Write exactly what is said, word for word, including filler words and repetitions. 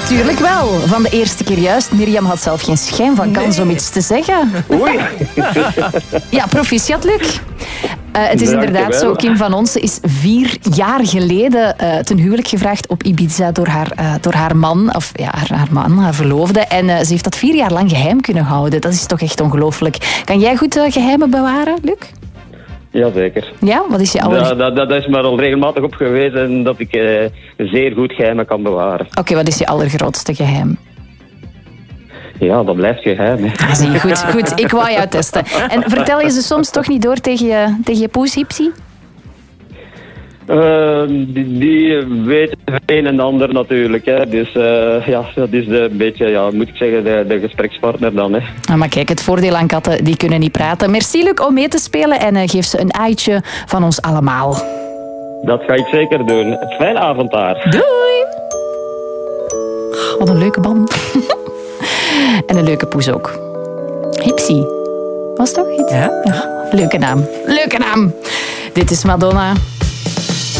Natuurlijk wel. Van de eerste keer juist. Mirjam had zelf geen schijn van kans nee. om iets te zeggen. Oei. Ja, proficiat, Luc. Uh, het is Dank inderdaad zo. Kim van Onsen is vier jaar geleden uh, ten huwelijk gevraagd op Ibiza door haar, uh, door haar man. Of ja, haar, haar man, haar verloofde. En uh, ze heeft dat vier jaar lang geheim kunnen houden. Dat is toch echt ongelooflijk. Kan jij goed uh, geheimen bewaren, Luc? Jazeker. Ja, wat is je aller... Dat, dat, dat is me al regelmatig op gewezen dat ik uh, zeer goed geheimen kan bewaren. Oké, okay, wat is je allergrootste geheim? Ja, dat blijft geheim. Hè. Ah, zie je, goed, goed. Ik wou jou testen. En vertel je ze soms toch niet door tegen je, tegen je poes, Hipsi? Uh, die, die weten het een en ander natuurlijk. Hè. Dus uh, ja, dat is een beetje, ja, moet ik zeggen, de, de gesprekspartner dan. Hè. Ah, maar kijk, het voordeel aan katten, die kunnen niet praten. Merci, Luc, om mee te spelen en uh, geef ze een aaitje van ons allemaal. Dat ga ik zeker doen. Fijne avond daar. Doei! Wat een leuke band. En een leuke poes ook. Hipsi. Was toch iets? Ja. Ja. Leuke naam. Leuke naam. Dit is Madonna.